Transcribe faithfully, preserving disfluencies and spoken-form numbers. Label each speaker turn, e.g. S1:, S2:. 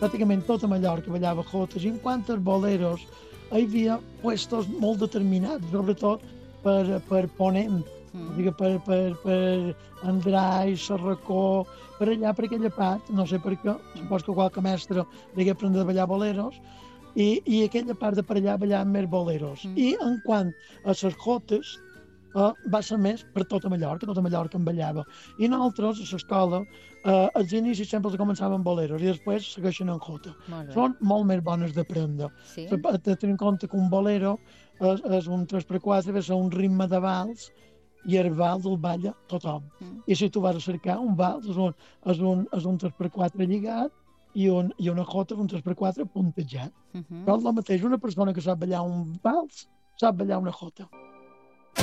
S1: pràcticament tota Mallorca ballava jotes, i en quant als boleros, hi havia puestos molt determinats, sobretot per, per Ponent, mm. per, per, per Andrai, Sarracó, per allà, per aquella part, no sé per què, supos que qualque mestre degué aprendre a ballar boleros, i, i aquella part de per allà ballaven més boleros. Mm. I en quant a les jotes, eh, va ser més per tota Mallorca, tota Mallorca en ballava. I nosaltres, a l'escola, eh, als inicis sempre els començaven amb boleros i després segueixen en jota.
S2: Molt bé.
S1: Són molt més bones d'aprendre.
S2: Sí?
S1: Tenint en compte que un bolero és, és un tres per quatre, ve a ser un ritme de vals, i el vals el balla tothom. Mm. I si tu vas a cercar un vals, és un, és un, és un tres per quatre lligat, i, un, i una jota és un tres per quatre puntejat. Uh -huh. Però és el mateix, una persona que sap ballar un vals, sap ballar una jota.